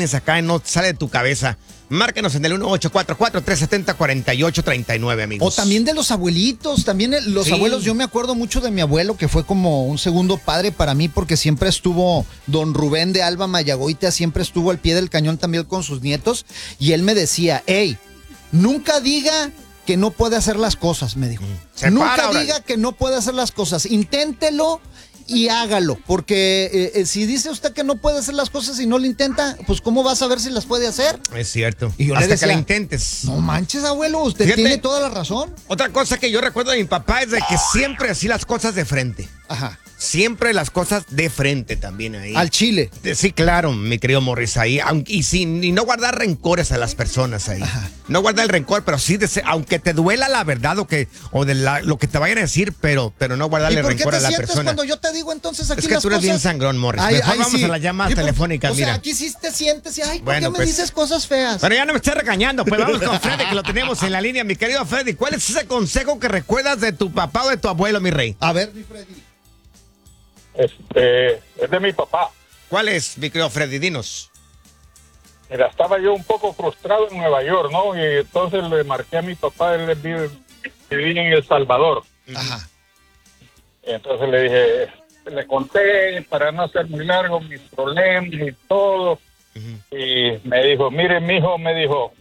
tienes acá y no sale de tu cabeza. Márquenos en el 1844-370-4839, amigos. O también de los abuelitos, también los abuelos. Yo me acuerdo mucho de mi abuelo, que fue como un segundo padre para mí, porque siempre estuvo, don Rubén de Alba Mayagoita, siempre estuvo al pie del cañón también con sus nietos, y él me decía, hey, nunca diga que no puede hacer las cosas, me dijo. Nunca diga que no puede hacer las cosas, inténtelo y hágalo, porque si dice usted que no puede hacer las cosas y no lo intenta, pues ¿cómo vas a ver si las puede hacer? Es cierto. Y yo hasta le decía, que la intentes. No manches, abuelo, usted tiene toda la razón. Otra cosa que yo recuerdo de mi papá es de que siempre hacía las cosas de frente. Ajá. Siempre las cosas de frente también ahí. Al chile. Sí, claro, mi querido Morris ahí. Y no guardar rencores a las personas ahí. Ajá. No guardar el rencor, pero sí, aunque te duela la verdad lo que te vayan a decir, pero no guardarle rencor a la persona. ¿Y por qué te sientes cuando yo te digo entonces aquí las cosas? Es que tú eres bien sangrón, Morris. Mejor vamos a las llamadas telefónicas, mira. O sea, aquí sí te sientes y, ¿por bueno, qué me dices cosas feas? Pero ya no me estés regañando, pues vamos con Freddy, que lo tenemos en la línea. Mi querido Freddy, ¿cuál es ese consejo que recuerdas de tu papá o de tu abuelo, mi rey? A ver, mi Freddy. Es de mi papá. ¿Cuál es, mi querido Freddy? Dinos. Mira, estaba yo un poco frustrado en Nueva York, ¿no? Y entonces le marqué a mi papá, él vivía en El Salvador. Ajá. Y entonces le conté, para no hacer muy largo, mis problemas y todo. Y me dijo, mire, mijo, me dijo,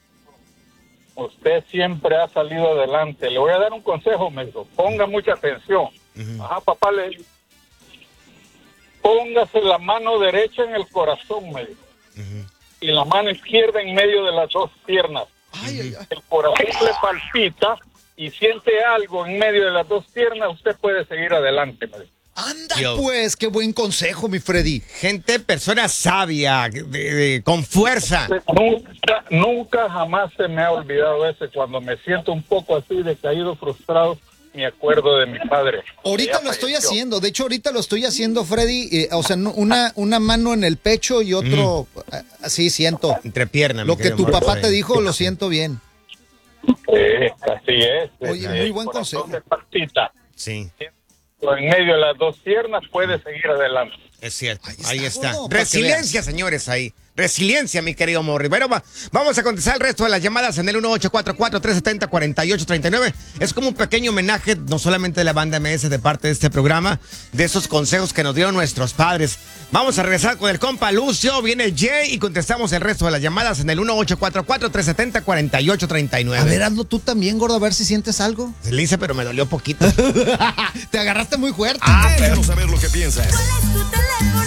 usted siempre ha salido adelante. Le voy a dar un consejo, me dijo, ponga mucha atención. Ajá, papá, le dijo, póngase la mano derecha en el corazón, me dijo, y la mano izquierda en medio de las dos piernas. El corazón le palpita y siente algo en medio de las dos piernas, usted puede seguir adelante, me dijo. Anda, pues, qué buen consejo, mi Freddy. Persona sabia, con fuerza. Nunca jamás se me ha olvidado ese, cuando me siento un poco así, decaído, frustrado, me acuerdo de mi padre. Ahorita lo estoy haciendo, de hecho ahorita lo estoy haciendo, Freddy, o sea, una mano en el pecho y otro, así siento. Entre piernas. Lo que tu papá te dijo, lo siento bien. Así es. Oye, muy buen consejo. Sí. En medio de las dos piernas puede seguir adelante. Es cierto, ahí está. Resiliencia, señores, ahí. Resiliencia, mi querido Morri. Bueno, vamos a contestar el resto de las llamadas en el 1844-370-4839. Es como un pequeño homenaje, no solamente de la banda MS, de parte de este programa, de esos consejos que nos dieron nuestros padres. Vamos a regresar con el compa Lucio, viene Jay y contestamos el resto de las llamadas en el 1844-370-4839. A ver, hazlo tú también, gordo, a ver si sientes algo. Se le hice, pero me dolió poquito. Te agarraste muy fuerte. Déjanos saber lo que piensas. ¿Cuál es tu teléfono?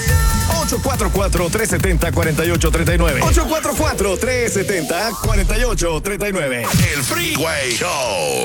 844-370-4839. 844-370-4839. El Freeway Show.